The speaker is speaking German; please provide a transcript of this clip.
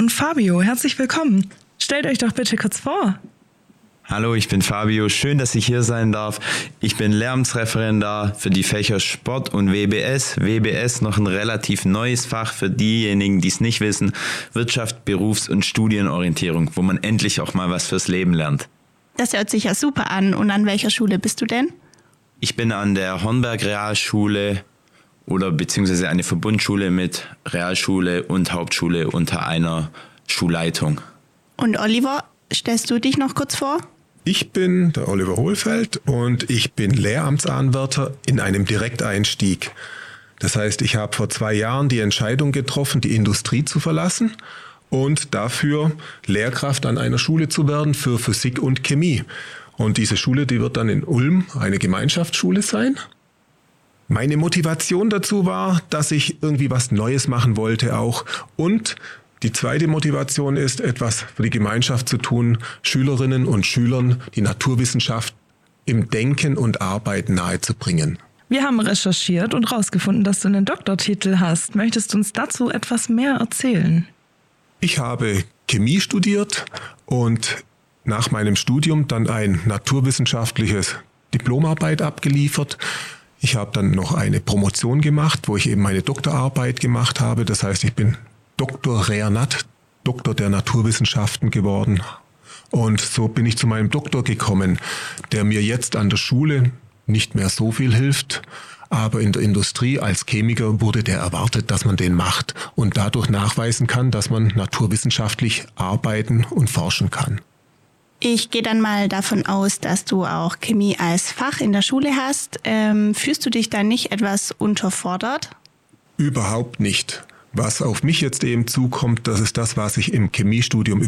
und Fabio. Herzlich willkommen. Stellt euch doch bitte kurz vor. Hallo, ich bin Fabio. Schön, dass ich hier sein darf. Ich bin Lehramtsreferendar für die Fächer Sport und WBS. WBS noch ein relativ neues Fach für diejenigen, die es nicht wissen. Wirtschaft, Berufs- und Studienorientierung, wo man endlich auch mal was fürs Leben lernt. Das hört sich ja super an. Und an welcher Schule bist du denn? Ich bin an der Hornberg Realschule oder beziehungsweise eine Verbundschule mit Realschule und Hauptschule unter einer Schulleitung. Und Oliver, stellst du dich noch kurz vor? Ich bin der Oliver Hohlfeld und ich bin Lehramtsanwärter in einem Direkteinstieg. Das heißt, ich habe vor 2 Jahren die Entscheidung getroffen, die Industrie zu verlassen und dafür Lehrkraft an einer Schule zu werden für Physik und Chemie. Und diese Schule, die wird dann in Ulm eine Gemeinschaftsschule sein. Meine Motivation dazu war, dass ich irgendwie was Neues machen wollte auch. Und die zweite Motivation ist, etwas für die Gemeinschaft zu tun, Schülerinnen und Schülern die Naturwissenschaft im Denken und Arbeiten nahezubringen. Wir haben recherchiert und herausgefunden, dass du einen Doktortitel hast. Möchtest du uns dazu etwas mehr erzählen? Ich habe Chemie studiert und nach meinem Studium dann ein naturwissenschaftliches Diplomarbeit abgeliefert. Ich habe dann noch eine Promotion gemacht, wo ich eben meine Doktorarbeit gemacht habe. Das heißt, ich bin Doktor Rer Nat, Doktor der Naturwissenschaften geworden. Und so bin ich zu meinem Doktor gekommen, der mir jetzt an der Schule nicht mehr so viel hilft. Aber in der Industrie als Chemiker wurde der erwartet, dass man den macht und dadurch nachweisen kann, dass man naturwissenschaftlich arbeiten und forschen kann. Ich gehe dann mal davon aus, dass du auch Chemie als Fach in der Schule hast. Fühlst du dich da nicht etwas unterfordert? Überhaupt nicht. Was auf mich jetzt eben zukommt, das ist das, was ich im Chemiestudium